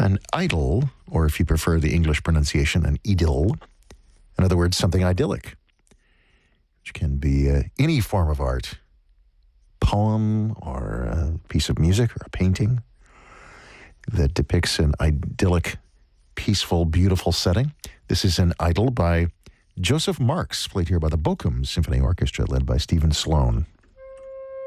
An idyll, or if you prefer the English pronunciation, an idyll. In other words, something idyllic, which can be any form of art, poem or a piece of music or a painting that depicts an idyllic, peaceful, beautiful setting. This is an idyll by Joseph Marx, played here by the Bochum Symphony Orchestra, led by Stephen Sloan.